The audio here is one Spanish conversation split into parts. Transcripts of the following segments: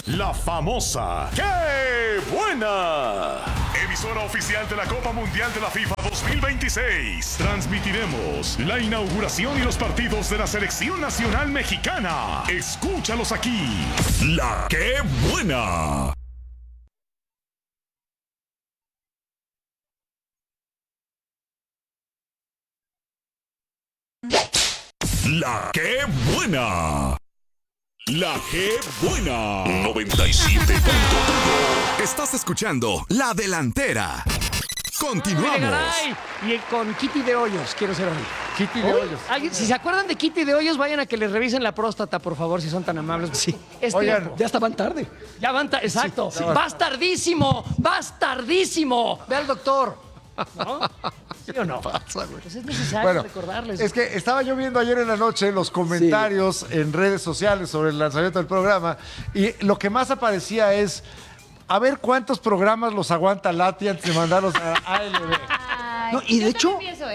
la famosa ¡Qué buena! Emisora oficial de la Copa Mundial de la FIFA 2026. Transmitiremos la inauguración y los partidos de la Selección Nacional Mexicana. Escúchalos aquí. La ¡Qué buena! La ¡Qué buena! La ¡Qué buena! 97.1. Estás escuchando La Delantera. Continuamos. Y con Kitty de Hoyos, quiero ser hoy. Kitty de Hoyos. Si se acuerdan de Kitty de Hoyos, vayan a que les revisen la próstata, por favor, si son tan amables. Sí. Oigan, Ya estaban tarde. ya van exacto. Sí. Vas tardísimo. Ve al doctor. ¿No? ¿Sí o no? Pasa, güey. Pues es necesario recordarles. Es que estaba yo viendo ayer en la noche los comentarios en redes sociales sobre el lanzamiento del programa y lo que más aparecía es a ver cuántos programas los aguanta Lati antes de mandarlos a ALB. No, y de hecho,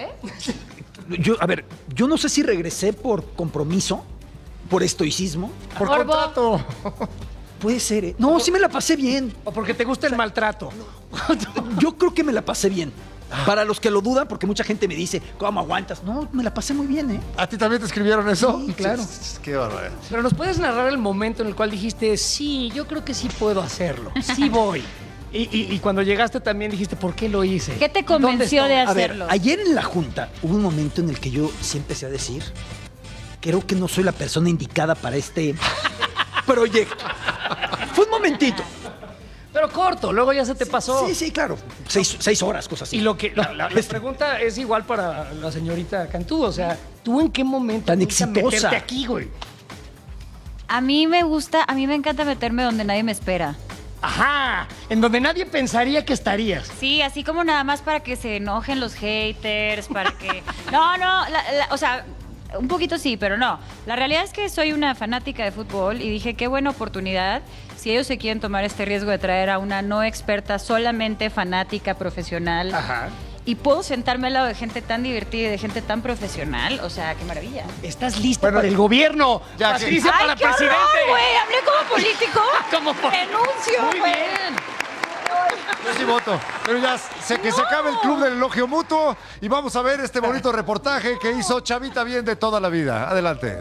yo no sé si regresé por compromiso, por estoicismo. Por contrato. Puede ser, ¿eh? No, sí me la pasé bien. O porque te gusta el maltrato. Yo creo que me la pasé bien. Para los que lo dudan, porque mucha gente me dice, ¿cómo aguantas? No, me la pasé muy bien, ¿eh? ¿A ti también te escribieron eso? Sí, claro. Qué barbaridad. Pero ¿nos puedes narrar el momento en el cual dijiste, sí, yo creo que sí puedo hacerlo, sí voy? Y cuando llegaste también dijiste, ¿por qué lo hice? ¿Qué te convenció de A ver, hacerlo? ayer en la junta hubo un momento en el que yo sí empecé a decir, creo que no soy la persona indicada para este proyecto. Fue un momentito. Pero corto, luego ya se te pasó. Sí, claro. 6 horas, cosas así. Y lo que la pregunta es igual para la señorita Cantú. O sea, ¿tú en qué momento tan empiezas a exitosa meterte aquí, güey? A mí me encanta meterme donde nadie me espera. Ajá, en donde nadie pensaría que estarías. Sí, así como nada más para que se enojen los haters, para que... No, o sea, un poquito sí, pero no. La realidad es que soy una fanática de fútbol y dije, qué buena oportunidad. Si ellos se quieren tomar este riesgo de traer a una no experta, solamente fanática, profesional. Ajá. Y puedo sentarme al lado de gente tan divertida y de gente tan profesional. O sea, qué maravilla. ¿Estás lista para el gobierno? Ya, Patricia, ¡Ay, para qué horror, presidente. güey! ¿Hablé como político? Renuncio, Muy güey. bien. Yo sí voto. Pero ya que se acabe el club del elogio mutuo y vamos a ver este bonito reportaje que hizo Chavita Bien de toda la vida. Adelante.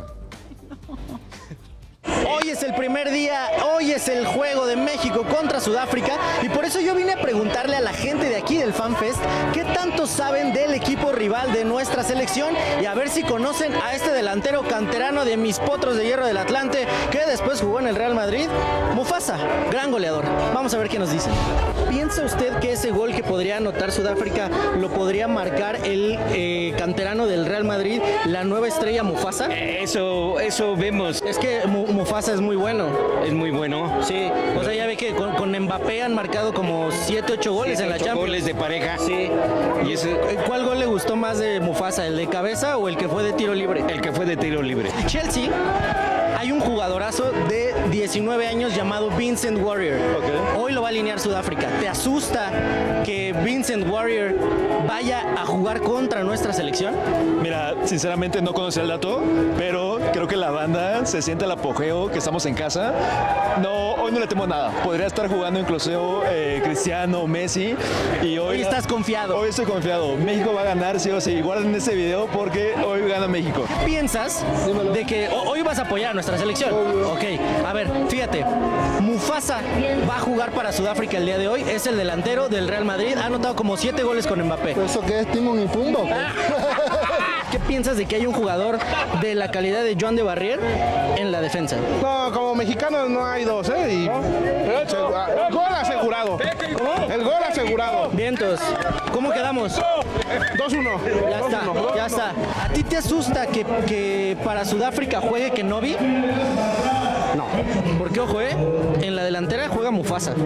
Hoy es el primer día, hoy es el juego de México contra Sudáfrica y por eso yo vine a preguntarle a la gente de aquí del FanFest qué tanto saben del equipo rival de nuestra selección y a ver si conocen a este delantero canterano de mis potros de hierro del Atlante que después jugó en el Real Madrid, Mufasa, gran goleador. Vamos a ver qué nos dicen. ¿Piensa usted que ese gol que podría anotar Sudáfrica lo podría marcar el canterano del Real Madrid, la nueva estrella Mufasa? Eso vemos. Es que Mufasa es muy bueno. Es muy bueno. Sí, o sea, ya ve que con Mbappé han marcado como 7, 8 goles en la 8 Champions. goles de pareja. Sí. Y ese, ¿Cuál gol le gustó más de Mufasa? ¿El de cabeza o el que fue de tiro libre? el que fue de tiro libre. Chelsea, hay un jugadorazo de 19 años llamado Vincent Warrior. Hoy lo va a alinear Sudáfrica. ¿Te asusta que Vincent Warrior vaya a jugar contra nuestra selección? Mira, sinceramente no conocía el dato, pero creo que la banda se siente el apogeo, que estamos en casa. No, hoy no le temo nada. Podría estar jugando incluso Cristiano, Messi. Y hoy estás confiado. Hoy estoy confiado. México va a ganar, sí o sí. Guarden ese video porque hoy gana México. ¿Qué piensas de que hoy vas a apoyar a nuestra selección? Ok, a ver, fíjate. Mufasa va a jugar para Sudáfrica el día de hoy. Es el delantero del Real Madrid. Ha anotado como 7 goles con Mbappé. ¿Eso qué es? ¿Timón y Pumbo? ¿Qué piensas de que hay un jugador de la calidad de Joan de Barrier en la defensa? No, como mexicanos no hay dos, ¿eh? Y... Gol asegurado. El gol asegurado. Vientos. ¿Cómo quedamos? 2-1. Ya está, ya está. ¿A ti te asusta que para Sudáfrica juegue Kenobi? No. Porque, ojo, en la delantera juega Mufasa.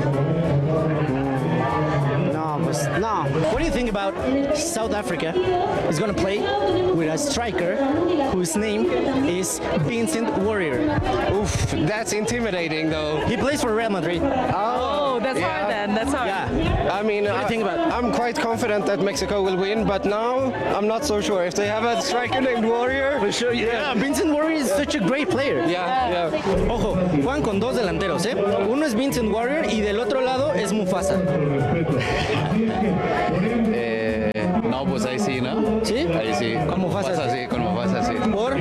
No, pues no. What do you think about South Africa is going to play with a striker whose name is Vincent Warrior? Uf, That's intimidating, though. He plays for Real Madrid. Oh, that's hard then. That's hard. Yeah. I mean, What do you think about it? I'm quite confident that Mexico will win, but now I'm not so sure. If they have a striker named Warrior, For sure, yeah. Vincent Warrior is such a great player. yeah. Ojo, juegan con dos delanteros, ¿eh? Uno es Vincent Warrior y del otro lado es Mufasa. No, pues ahí sí, ¿no? ¿Sí? Ahí sí. Con Mufasa. Sí, con Mufasa, sí. Por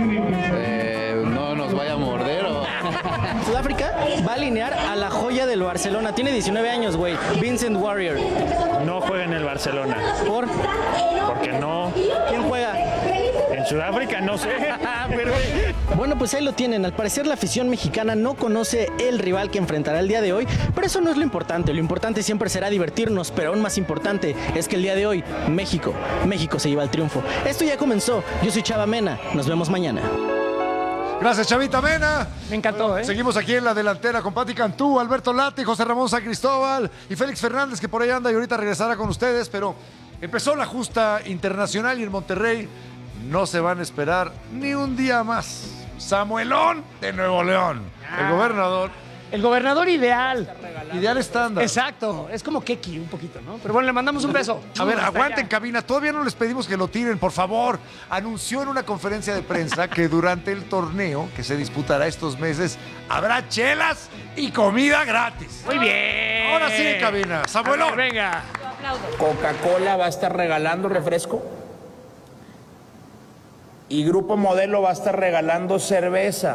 No nos vaya a morder o... Sudáfrica va a alinear a la joya del Barcelona. Tiene 19 años, güey. Vincent Warrior. No juega en el Barcelona. ¿Por? Porque no. ¿Quién juega? En Sudáfrica, no sé. Pero... Bueno, pues ahí lo tienen. Al parecer la afición mexicana no conoce el rival que enfrentará el día de hoy, pero eso no es lo importante. Lo importante siempre será divertirnos, pero aún más importante es que el día de hoy México se lleva el triunfo. Esto ya comenzó. Yo soy Chava Mena. Nos vemos mañana. Gracias, Chavita Mena. Me encantó, ¿eh? Seguimos aquí en la delantera con Pati Cantú, Alberto Lati, José Ramón San Cristóbal y Félix Fernández, que por ahí anda y ahorita regresará con ustedes, pero empezó la justa internacional y en Monterrey no se van a esperar ni un día más. Samuelón de Nuevo León, el gobernador. El gobernador ideal. Ideal estándar. Exacto. Es como Keki un poquito, ¿no? Pero bueno, le mandamos un beso. A ver, Hasta aguanten allá. cabina. Todavía no les pedimos que lo tiren, por favor. Anunció en una conferencia de prensa que durante el torneo que se disputará estos meses habrá chelas y comida gratis. Muy bien. Ahora sí, cabina. Samuelón. A ver, venga. Coca-Cola va a estar regalando refresco y Grupo Modelo va a estar regalando cerveza.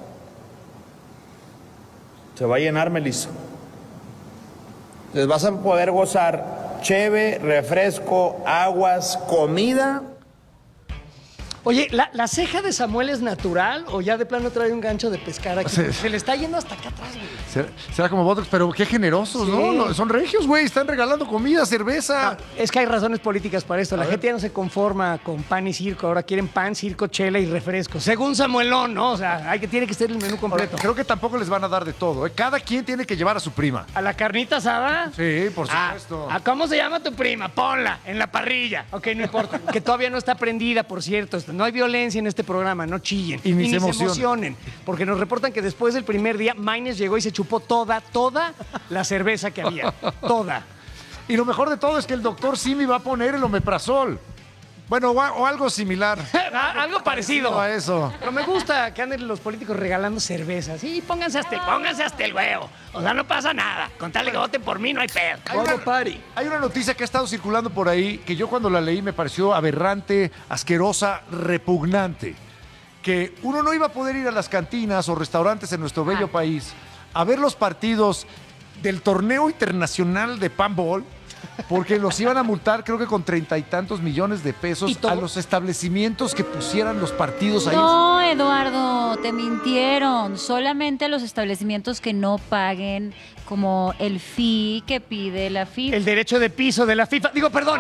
Se va a llenar, Melissa. Les vas a poder gozar cheve, refresco, aguas, comida. Oye, ¿la ceja de Samuel es natural o ya de plano trae un gancho de pescar aquí? Sí. Se le está yendo hasta acá atrás, güey. Será como Botox, pero qué generosos, Sí. ¿no? No, son regios, güey. Están regalando comida, cerveza. Es que hay razones políticas para esto. La gente ya no se conforma con pan y circo. Ahora quieren pan, circo, chela y refresco. Según Samuelón, ¿no? O sea, tiene que ser el menú completo. Creo que tampoco les van a dar de todo, ¿eh? Cada quien tiene que llevar a su prima. ¿A la carnita asada? Sí, por supuesto. ¿Cómo se llama tu prima? Ponla en la parrilla. Ok, no importa. Que todavía no está prendida, por cierto. No hay violencia en este programa, no chillen. Y ni se emocionen. Porque nos reportan que después del primer día, Maines llegó y se chupó toda la cerveza que había. Toda. Y lo mejor de todo es que el doctor Simi va a poner el omeprazol. Bueno, o algo similar. Algo parecido a eso. Pero me gusta que anden los políticos regalando cervezas. Sí, pónganse hasta el huevo. O sea, no pasa nada. Con tal de que voten por mí, no hay pedo. Hay una noticia que ha estado circulando por ahí que yo cuando la leí me pareció aberrante, asquerosa, repugnante. Que uno no iba a poder ir a las cantinas o restaurantes en nuestro bello país a ver los partidos del torneo internacional de Panball porque los iban a multar creo que con 30 y tantos millones de pesos a los establecimientos que pusieran los partidos ahí. No, Eduardo, te mintieron. Solamente los establecimientos que no paguen como el fee que pide la FIFA. El derecho de piso de la FIFA. Digo, perdón.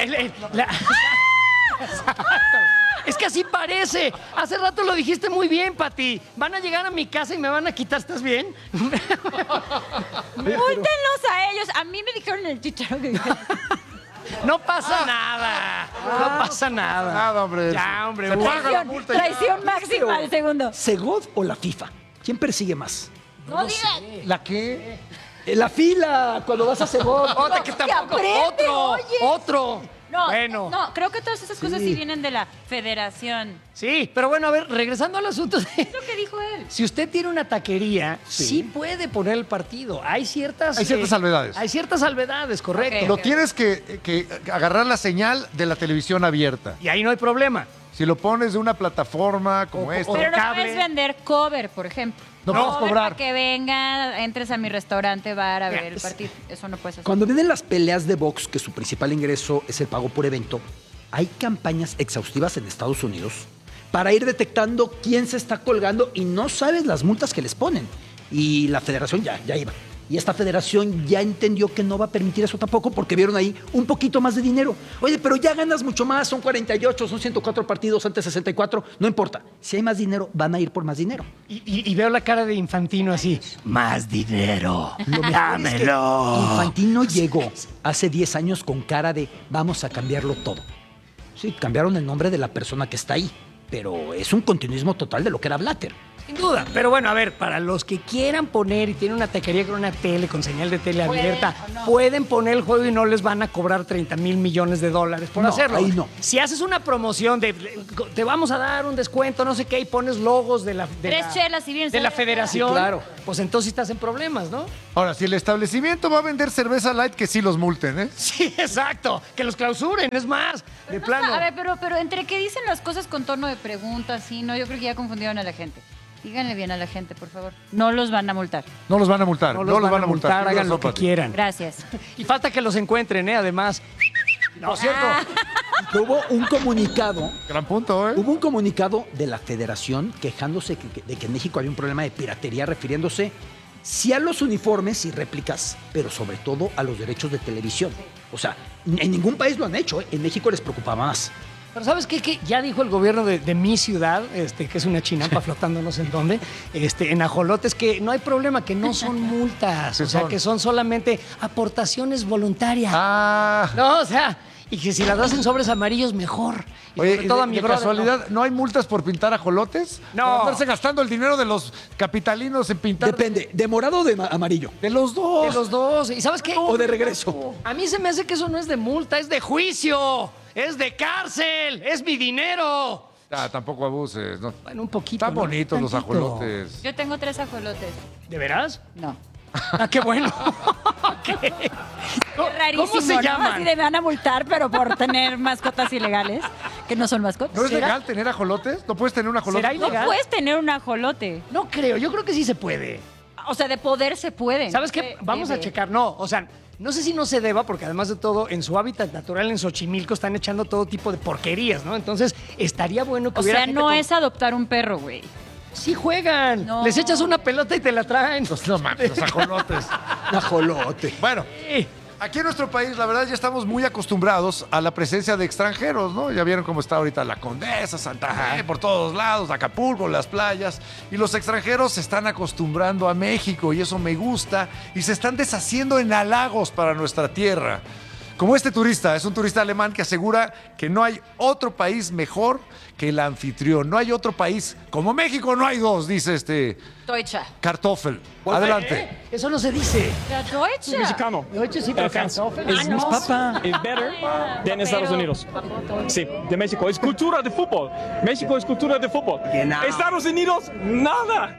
Exacto. Es que así parece. Hace rato lo dijiste muy bien, Pati. Van a llegar a mi casa y me van a quitar. ¿Estás bien? Múltenlos a ellos. A mí me dijeron en el chicharo que... No pasa nada. No pasa nada. Nada, hombre. Ya, hombre. Se paga la multa y ya. Traición máxima al segundo. ¿Segov o la FIFA? ¿Quién persigue más? No digas. ¿La qué? La fila, cuando vas a Segov. Otra que tampoco. aprende, Otro. No, Bueno. no, creo que todas esas cosas sí vienen de la federación. Sí, pero bueno, a ver, regresando al asunto de... Es lo que dijo él. Si usted tiene una taquería, sí puede poner el partido. Hay ciertas salvedades. Hay ciertas salvedades, correcto. Ok. Lo tienes que agarrar la señal de la televisión abierta. Y ahí no hay problema. Si lo pones de una plataforma como esta. Pero no cable. puedes vender cover, por ejemplo. No puedes Cover cobrar. para que venga, entres a mi restaurante, bar a ver el partido. Eso no puedes hacer. Cuando vienen las peleas de box, que su principal ingreso es el pago por evento, hay campañas exhaustivas en Estados Unidos para ir detectando quién se está colgando y no sabes las multas que les ponen. Y la federación ya iba. Y esta federación ya entendió que no va a permitir eso tampoco porque vieron ahí un poquito más de dinero. Oye, pero ya ganas mucho más, son 48, son 104 partidos, antes 64, no importa. Si hay más dinero, van a ir por más dinero. Y veo la cara de Infantino así. Más dinero. Lo mejor es que Infantino llegó hace 10 años con cara de vamos a cambiarlo todo. Sí, cambiaron el nombre de la persona que está ahí, pero es un continuismo total de lo que era Blatter. Sin duda, pero bueno, a ver, para los que quieran poner y tienen una taquería con una tele, con señal de tele abierta, pueden poner el juego y no les van a cobrar 30 mil millones de dólares por hacerlo. Ahí no. Si haces una promoción de te vamos a dar un descuento, no sé qué, y pones logos de la chelas y bien de la federación, Sí, claro. pues entonces estás en problemas, ¿no? Ahora, si el establecimiento va a vender cerveza light, que sí los multen, ¿eh? Sí, exacto, que los clausuren, es más, de plano. A ver, pero entre que dicen las cosas con tono de pregunta, sí, no, yo creo que ya confundieron a la gente. Díganle bien a la gente, por favor. No los van a multar. No los van a multar. No los van a multar, hagan lo que quieran. Gracias. Y falta que los encuentren, además. No, cierto. Hubo un comunicado. Gran punto, ¿eh? Hubo un comunicado de la federación quejándose de que en México había un problema de piratería, refiriéndose sí a los uniformes y réplicas, pero sobre todo a los derechos de televisión. O sea, en ningún país lo han hecho, ¿eh? En México les preocupaba más. Pero ¿sabes qué? Que ya dijo el gobierno de mi ciudad, que es una chinampa flotando no sé en dónde, en ajolotes, que no hay problema, que no son multas. O sea, que son solamente aportaciones voluntarias. Ah. No, o sea, y que si las das en sobres amarillos, mejor. Y Oye, sobre todo a mi de brother, casualidad, ¿no hay multas por pintar ajolotes? No. Por andarse gastando el dinero de los capitalinos en pintar. Depende, ¿de morado o de amarillo? De los dos. De los dos. ¿Y sabes qué? O de regreso. A mí se me hace que eso no es de multa, es de juicio. Es de cárcel. Es mi dinero. Ah, tampoco abuses. No. Bueno, un poquito. Están ¿no? bonitos los Tantito. ajolotes. Yo tengo 3 ajolotes. ¿De veras? No. Ah, qué bueno. ¿Qué? Es rarísimo, ¿Cómo se ¿no? llaman? Así de me van a multar, pero por tener mascotas ilegales, que no son mascotas. ¿No es legal tener ajolotes? ¿No puedes tener un ajolote? ¿Será No ilegal? puedes tener un ajolote. No creo, yo creo que sí se puede. O sea, de poder se puede. ¿Sabes qué? Vamos a checar. No, o sea, no sé si no se deba, porque además de todo, en su hábitat natural en Xochimilco están echando todo tipo de porquerías, ¿no? Entonces, estaría bueno que O hubiera sea, gente no con- es adoptar un perro, güey. Sí juegan. No. Les echas una pelota y te la traen. Pues no mames, los ajolotes. Un ajolote. Bueno, Sí. aquí en nuestro país, la verdad, ya estamos muy acostumbrados a la presencia de extranjeros, ¿no? Ya vieron cómo está ahorita la Condesa, Santa Fe, por todos lados, Acapulco, las playas. Y los extranjeros se están acostumbrando a México y eso me gusta. Y se están deshaciendo en halagos para nuestra tierra. Como este turista, es un turista alemán que asegura que no hay otro país mejor que el anfitrión. No hay otro país como México, no hay dos, dice este Deutsche. Kartoffel. Adelante. Eso no se dice. La Deutsche. Mexicano. Deutsche sí, pero Kartoffel. Es no. papa. Es better than Estados Unidos. Sí, de México. Es cultura de fútbol. México es cultura de fútbol. Estados Unidos, nada.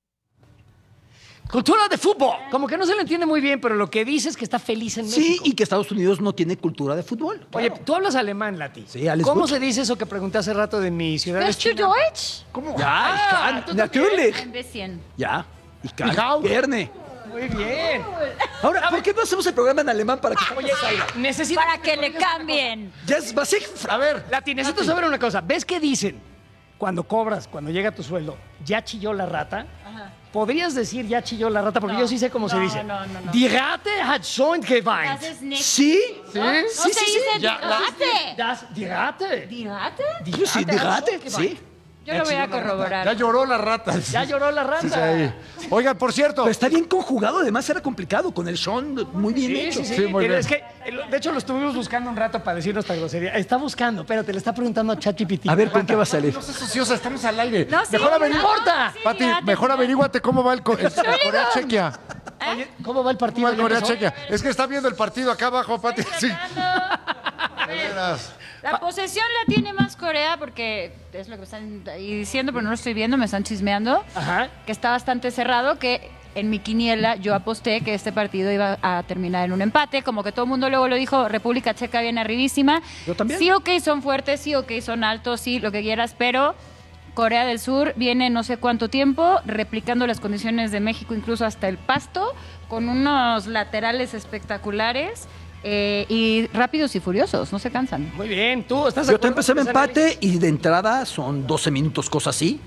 Cultura de fútbol. Como que no se le entiende muy bien, pero lo que dice es que está feliz en Sí, México. y que Estados Unidos no tiene cultura de fútbol. Oye, tú hablas alemán, Lati. Sí, alles ¿Cómo gut. se dice eso que pregunté hace rato de mi ciudad? ¿Sprichst du Deutsch? ¿Cómo? Ja, ¿tú natürlich. Ein bisschen. Ya. Y Hau. Gerne. Muy bien. Ahora, ¿por qué no hacemos el programa en alemán para que Oye, necesito... Para que le cambien. Ya es basic. A ver, Lati, necesito saber una cosa. ¿Ves qué dicen cuando cobras, cuando llega tu sueldo? ¿Ya chilló la rata? Ajá. ¿Podrías decir ya chilló la rata? Porque yo sí sé cómo se no, dice. no. Die Rate hat schon geweint. Das ist nicht. Sí. ¿Sí? No se dice Ya, Dirate. Die Rate. ¿Dirate? Sí, dígate. Sí. Yo lo voy a corroborar. ya lloró la rata. Ya lloró la rata. Sí, ahí. Oigan, por cierto, Pero está bien conjugado, además era complicado con el Sean, muy bien Sí, hecho. sí, sí. Sí, muy bien. Es que, de hecho, lo estuvimos buscando un rato para decir nuestra grosería. Está buscando, pero te le está preguntando a ChatGPT. A ver, ¿con qué va a salir? no seas ociosa, estamos al aire. No, sí, mejor no, averigua. sí, Pati, ya, mejor ya. averíguate cómo va el Corea-Chequia. Oye, ¿cómo va el ¿Cómo partido? va el Corea-Chequia? Es que está viendo el partido acá abajo, Pati. Sí. De veras. La posesión la tiene más Corea porque es lo que me están ahí diciendo, pero no lo estoy viendo, me están chismeando. Ajá. Que está bastante cerrado, que en mi quiniela yo aposté que este partido iba a terminar en un empate, como que todo el mundo luego lo dijo, República Checa viene arribísima. Yo también. Sí, ok, son fuertes, sí, ok, son altos, sí, lo que quieras, pero Corea del Sur viene no sé cuánto tiempo replicando las condiciones de México, incluso hasta el pasto, con unos laterales espectaculares. Y rápidos y furiosos, no se cansan. Muy bien, tú estás de Yo te acuerdo empecé en con ese empate análisis? y de entrada son 12 minutos, cosas así.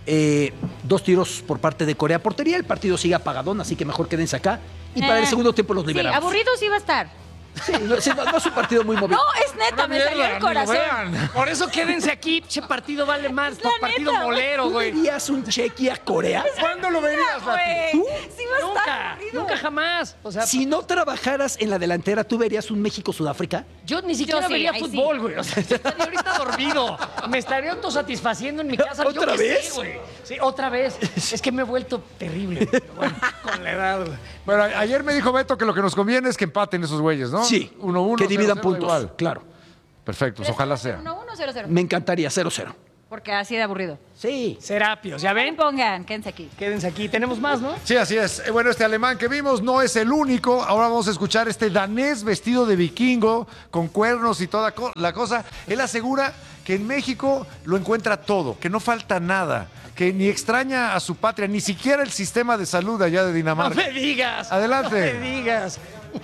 2 tiros por parte de Corea portería. El partido sigue apagadón, así que mejor quédense acá. Y para el segundo tiempo los Sí, liberamos. aburrido sí va a estar. Sí, no es un partido muy movido. No, es neta, me salió el corazón. Por eso quédense aquí, che partido vale más, la partido neta, molero, ¿Tú güey. verías un cheque a Corea? ¿Cuándo lo verías, Pati? ¿Tú? Sí va a estar Nunca, aburrido. nunca jamás. O sea, Si no trabajaras en la delantera, ¿tú verías un México-Sudáfrica? yo ni siquiera sí, vería ahí fútbol, sí. güey. O sea, estaría ahorita dormido. Me estaría autosatisfaciendo en mi casa. Yo ¿Otra qué sé, vez? güey. Sí, otra vez. Es que me he vuelto terrible. Pero bueno, con la edad, güey. Bueno, ayer me dijo Beto que lo que nos conviene es que empaten esos güeyes, ¿no? Sí, 1-1. que dividan 0-0, puntos, igual. claro. Perfecto, ojalá sea. 1-1, 0-0. Me encantaría 0-0. Porque así de aburrido. Sí. Serapios, ¿ya ven? Pongan, quédense aquí. Quédense aquí. Tenemos más, ¿no? Sí, así es. Bueno, este alemán que vimos no es el único. Ahora vamos a escuchar este danés vestido de vikingo, con cuernos y toda la cosa. Él asegura que en México lo encuentra todo, que no falta nada, que ni extraña a su patria, ni siquiera el sistema de salud allá de Dinamarca. No me digas. Adelante. No me digas.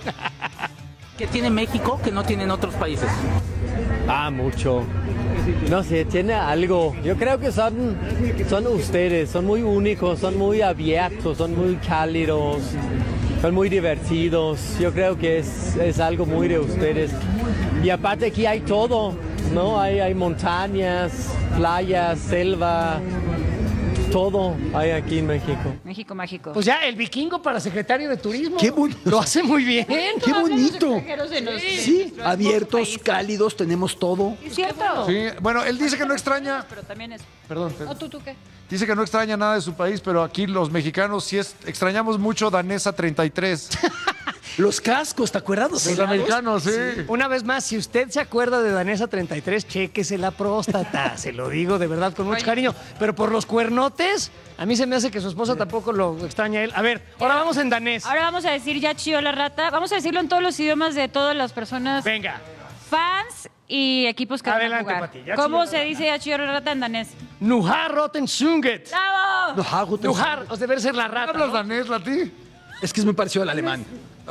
¿Qué tiene México que no tienen otros países? Mucho. No sé, tiene algo. Yo creo que son ustedes, son muy únicos, son muy abiertos, son muy cálidos, son muy divertidos. Yo creo que es algo muy de ustedes. Y aparte aquí hay todo, ¿no? Hay montañas, playas, selva. Todo hay aquí en México. México mágico. Pues ya, el vikingo para secretario de turismo. Qué bonito. Lo hace muy bien. Qué bonito. Sí, abiertos, cálidos, tenemos todo. Es cierto. Sí, bueno, él dice que no extraña. Pero también es. Perdón. ¿O tú qué? Dice que no extraña nada de su país, pero aquí los mexicanos sí extrañamos mucho Danesa 33. Los cascos, ¿te acuerdas? Los americanos, sí. Una vez más, si usted se acuerda de Danesa 33, chéquese la próstata. Se lo digo de verdad con mucho cariño. Pero por los cuernotes, a mí se me hace que su esposa tampoco lo extraña a él. A ver, ahora vamos en danés. Ahora vamos a decir ya chilló la rata. Vamos a decirlo en todos los idiomas de todas las personas. Venga. Fans y equipos que Adelante, van a jugar. Pati, ya ¿Cómo chilló se la dice ya chilló la rata en danés? Nuhar roten sunget. ¡Bravo! Nuhar, o debe ser la rata. ¿Hablas ¿no? danés, Lati? Es que es muy parecido al alemán.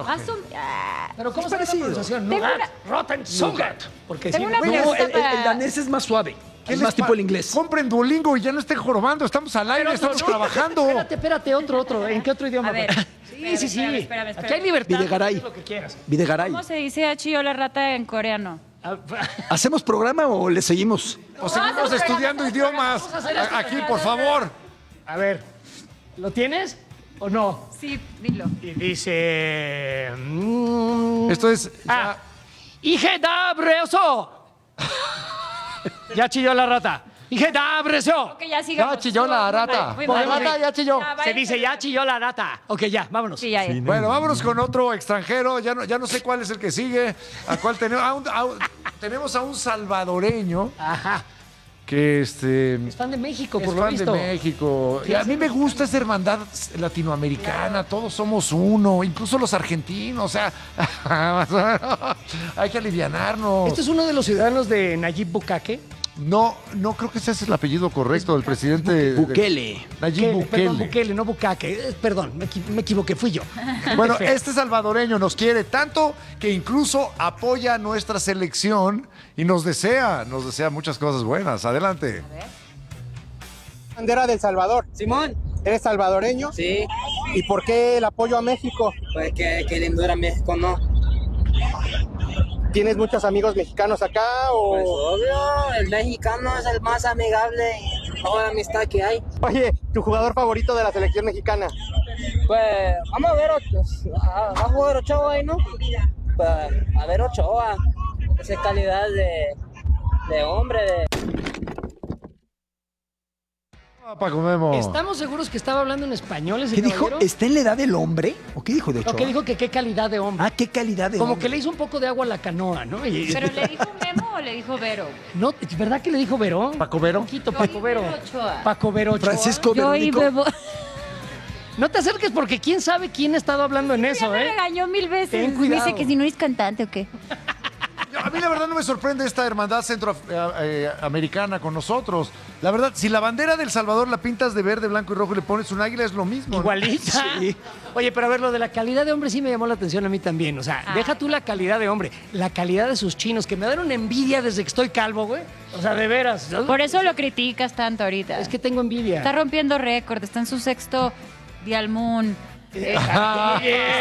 Pero ¿cómo se llama la parecido. pronunciación? Tengo Nuhar una- roten sunget. Porque Tengo sí, una bueno, pregunta El danés es más suave. Es más tipo el inglés. Compren Duolingo y ya no estén jorobando. Estamos al aire, estamos trabajando. Espérate, otro. ¿En qué otro idioma? A ver. Sí. Espérame. Aquí hay libertad. Videgaray. Haz lo que quieras. Videgaray. ¿Cómo se dice ya chilló la rata en coreano? ¿Hacemos programa o le seguimos? O seguimos estudiando idiomas. Aquí, por favor. A ver, ¿lo tienes o no? Sí, dilo. Y dice... Esto es... ¡Hije da breso! Ya chilló la rata. ¡Hije da breso! Ok, ya sigamos. Ya chilló la rata. Muy Pobre mal. rata, ya chilló. Se dice ya chilló la rata. Ok, ya, vámonos. Sí, ya. Bueno, vámonos con otro extranjero. Ya no sé cuál es el que sigue. ¿A cuál tenemos? Tenemos a un salvadoreño. Ajá. Que Es fan de México, es por lo fan visto. de México. Y a mí me gusta esa hermandad latinoamericana. Todos somos uno, incluso los argentinos. O sea, hay que alivianarnos. ¿Este es uno de los ciudadanos de Nayib Bukake? No creo que ese es el apellido correcto del presidente. Bukele. Nayib Perdón, Bukele. Bukele, no Bukake. Perdón, me equivoqué, fui yo. Bueno, este salvadoreño nos quiere tanto que incluso apoya a nuestra selección y nos desea muchas cosas buenas. Adelante. Bandera del Salvador. Simón. ¿Eres salvadoreño? Sí. ¿Y por qué el apoyo a México? Pues que lindo era México, ¿no? ¿Tienes muchos amigos mexicanos acá o...? Pues obvio, el mexicano es el más amigable y toda la amistad que hay. Oye, ¿tu jugador favorito de la selección mexicana? Pues vamos a ver, va a jugar Ochoa ahí, ¿no? Pues a ver Ochoa, esa calidad de hombre, Paco Memo. ¿Estamos seguros que estaba hablando en español ese ¿Qué dijo? caballero? ¿Está en la edad del hombre? ¿O qué dijo de Ochoa? No, que dijo que qué calidad de hombre. Qué calidad de Como hombre. que le hizo un poco de agua a la canoa, ¿no? ¿Pero le dijo Memo o le dijo Vero? No, ¿es verdad que le dijo Vero? ¿Paco Vero? Un poquito, Paco Vero. Ochoa. Paco Vero Ochoa. Francisco Yo y Verónico. Bebo. No te acerques porque quién sabe quién ha estado hablando en Ya eso, me ¿eh? regañó 1000 veces. Ten Me cuidado. dice que si no eres cantante o qué. A mí la verdad no me sorprende esta hermandad centroamericana con nosotros. La verdad, si la bandera del Salvador la pintas de verde, blanco y rojo y le pones un águila, es lo mismo. ¿no? Igualita. Sí. Oye, pero a ver, lo de la calidad de hombre sí me llamó la atención a mí también. O sea, deja tú la calidad de hombre, la calidad de sus chinos, que me dan una envidia desde que estoy calvo, güey. O sea, de veras. Por eso lo criticas tanto ahorita. Es que tengo envidia. Está rompiendo récord, está en su sexto Dial Moon. Estamos.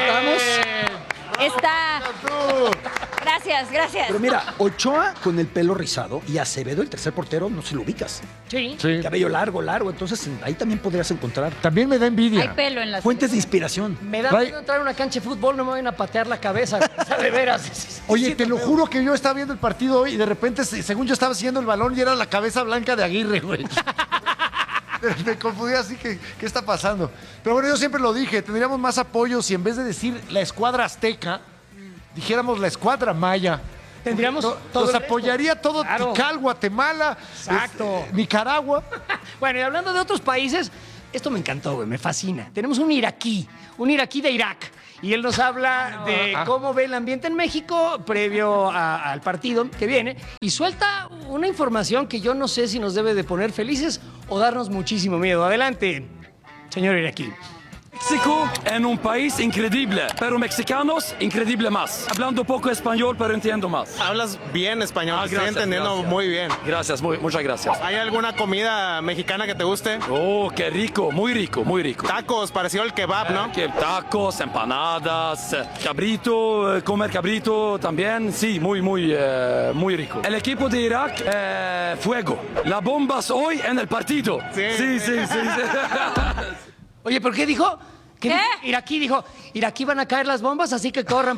Está. Gracias. Pero mira, Ochoa con el pelo rizado y Acevedo, el tercer portero, no se lo ubicas. Sí. Cabello largo, entonces ahí también podrías encontrar También me da envidia. Hay pelo en las fuentes de inspiración. Me da miedo entrar a una cancha de fútbol, no me vayan a patear la cabeza. O sea, de veras. Oye, te lo juro que yo estaba viendo el partido hoy y de repente, según yo estaba siguiendo el balón y era la cabeza blanca de Aguirre, güey. Me confundí así que, ¿qué está pasando? Pero bueno, yo siempre lo dije, tendríamos más apoyo si en vez de decir la escuadra azteca, dijéramos la escuadra maya. Tendríamos todo nos el resto. apoyaría todo Claro. Tikal, Guatemala, Exacto. Nicaragua. Bueno, y hablando de otros países, esto me encantó, güey, me fascina. Tenemos un iraquí de Irak. Y él nos habla de cómo ve el ambiente en México previo al partido que viene. Y suelta una información que yo no sé si nos debe de poner felices o darnos muchísimo miedo. Adelante, señor iraquí. México es un país increíble, pero mexicanos increíble más. Hablando poco español, pero entiendo más. Hablas bien español, te estoy Gracias, entendiendo gracias. muy bien. Gracias, muchas gracias. ¿Hay alguna comida mexicana que te guste? Oh, qué rico, muy rico, muy rico. Tacos, parecido al kebab, ¿no? Tacos, empanadas, cabrito, comer cabrito también, sí, muy rico. El equipo de Irak, fuego. Las bombas hoy en el partido. Sí. Oye, ¿pero qué dijo? ¿Qué? Iraquí van a caer las bombas, así que corran.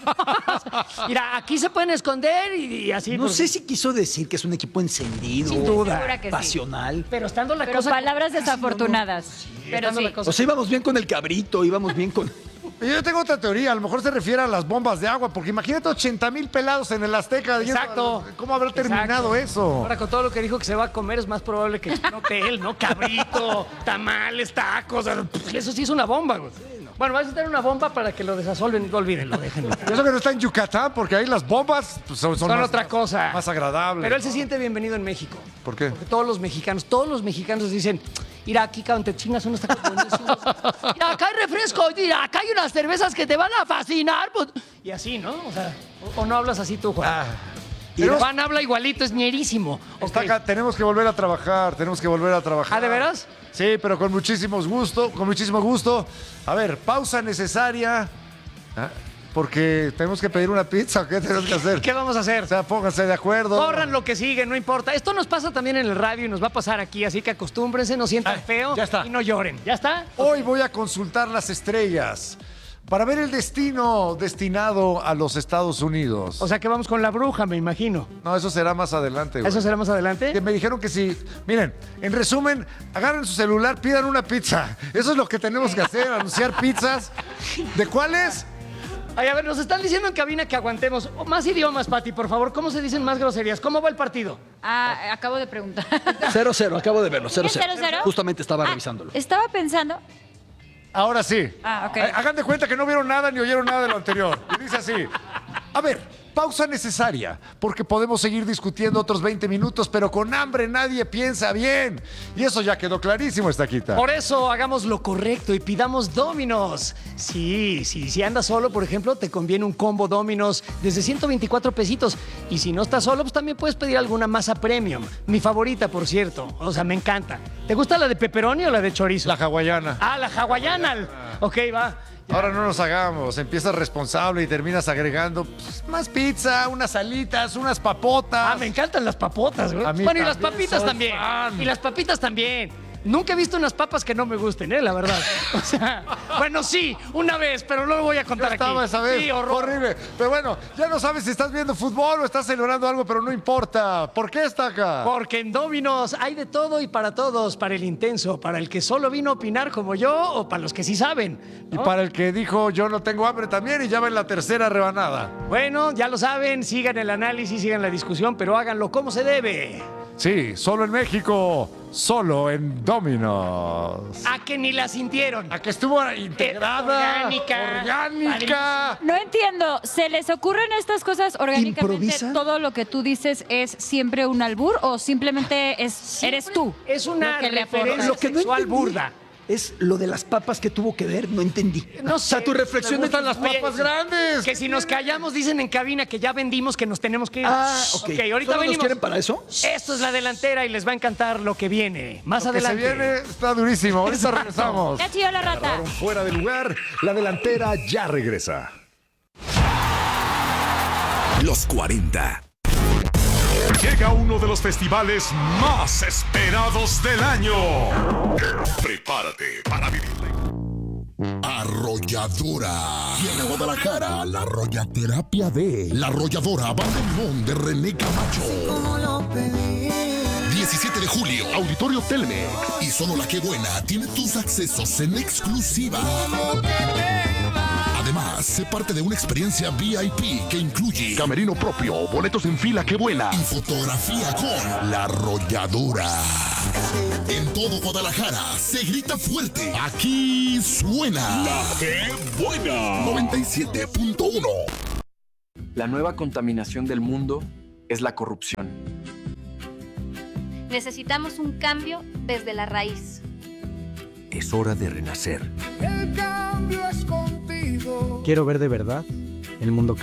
Mira, aquí se pueden esconder y así. No sé si quiso decir que es un equipo encendido, Sin duda. Segura que sí. pasional. Pero estando la Pero cosa... palabras desafortunadas. Pero estando sí. la cosa- O sea, íbamos bien con el cabrito, íbamos bien con... Yo tengo otra teoría, a lo mejor se refiere a las bombas de agua, porque imagínate 80,000 pelados en el Azteca. Exacto. ¿Cómo habrá terminado eso? Ahora, con todo lo que dijo que se va a comer, es más probable que explote él, ¿no? Cabrito, tamales, tacos. Eso sí es una bomba, güey. Bueno, vas a tener una bomba para que lo desasolven. No olvídenlo, déjenlo. Y eso que no está en Yucatán, porque ahí las bombas pues, son Son más, otra cosa. más agradables. Pero él se siente bienvenido en México. ¿Por qué? Porque todos los mexicanos dicen, mira, aquí cabrón, te chingas unos tacos buenísimos. Mira, acá hay refresco, mira, acá hay unas cervezas que te van a fascinar. Pues. Y así, ¿no? O sea, o no hablas así tú, Juan. Y Juan habla igualito, es ñerísimo. Está Ok. acá, tenemos que volver a trabajar. ¿Ah, de veras? Sí, pero con muchísimo gusto. A ver, pausa necesaria. Porque tenemos que pedir una pizza. ¿Qué tenemos que hacer? ¿Qué vamos a hacer? O sea, pónganse de acuerdo. Corran lo que sigue, no importa. Esto nos pasa también en el radio y nos va a pasar aquí, así que acostúmbrense, no sientan feo ya está. y no lloren. ¿Ya está? Hoy voy a consultar las estrellas para ver el destino destinado a los Estados Unidos. O sea que vamos con la bruja, me imagino. No, eso será más adelante, güey. ¿Eso será más adelante? Que me dijeron que sí. Miren, en resumen, agarren su celular, pidan una pizza. Eso es lo que tenemos que hacer, anunciar pizzas. ¿De cuáles? Ay, a ver, nos están diciendo en cabina que aguantemos. Más idiomas, Pati, por favor. ¿Cómo se dicen más groserías? ¿Cómo va el partido? Acabo de preguntar. 0-0, acabo de verlo, 0-0. ¿Es 0-0? Justamente estaba revisándolo. Estaba pensando. Ahora sí. Ok. Hagan de cuenta que no vieron nada ni oyeron nada de lo anterior. Y dice así. A ver, pausa necesaria, porque podemos seguir discutiendo otros 20 minutos, pero con hambre nadie piensa bien. Y eso ya quedó clarísimo, Estaquita. Por eso hagamos lo correcto y pidamos Domino's. Sí, si andas solo, por ejemplo, te conviene un combo Domino's desde 124 pesitos. Y si no estás solo, pues también puedes pedir alguna masa premium. Mi favorita, por cierto. O sea, me encanta. ¿Te gusta la de pepperoni o la de chorizo? La hawaiana. Ah, la hawaiana. Ok, va. Ahora no nos hagamos, empiezas responsable y terminas agregando pues, más pizza, unas alitas, unas papotas. Ah, me encantan las papotas, güey. A mí Bueno, y las también, papitas soy también. fan. Y las papitas también. Nunca he visto unas papas que no me gusten, la verdad. O sea, bueno, sí, una vez, pero no lo voy a contar aquí. Estaba esa vez. Sí, horror. Horrible. Pero bueno, ya no sabes si estás viendo fútbol o estás celebrando algo, pero no importa. ¿Por qué está acá? Porque en Domino's hay de todo y para todos, para el intenso, para el que solo vino a opinar como yo o para los que sí saben. ¿no? Y para el que dijo yo no tengo hambre también y ya va en la tercera rebanada. Bueno, ya lo saben, sigan el análisis, sigan la discusión, pero háganlo como se debe. Sí, solo en México, solo en Domino's. A que ni la sintieron. A que estuvo integrada, orgánica. No entiendo, ¿se les ocurren estas cosas orgánicamente? ¿Improvisa? ¿Todo lo que tú dices es siempre un albur o simplemente eres tú? Es una lo que le referencia aportas? Lo que no sexual entendí burda. es lo de las papas que tuvo que ver, no entendí. No O sea, sé, tu reflexión me es gustan las papas grandes. Que si nos callamos, dicen en cabina que ya vendimos, que nos tenemos que ir. Ah, ok. ahorita ¿Solo nos venimos. quieren para eso? Esto es la delantera y les va a encantar lo que viene. Más Lo que se adelante. viene está durísimo. Ahorita Exacto. regresamos. Ya chilló la rata. Quedaron fuera de lugar. La delantera ya regresa. Los 40. Llega uno de los festivales más esperados del año. Prepárate para vivirla. Arrolladora. Viene a Guadalajara la Arrollaterapia de La Arrolladora, Banda Limón de René Camacho. 19 17 de julio, Auditorio Telmex. Y solo la que buena tiene tus accesos en exclusiva. Además, sé parte de una experiencia VIP que incluye camerino propio, boletos en fila, qué buena, y fotografía con La Arrolladora. En todo Guadalajara se grita fuerte. Aquí suena La Qué Buena 97.1. La nueva contaminación del mundo es la corrupción. Necesitamos un cambio desde la raíz. Es hora de renacer. El cambio es contigo. Quiero ver de verdad el mundo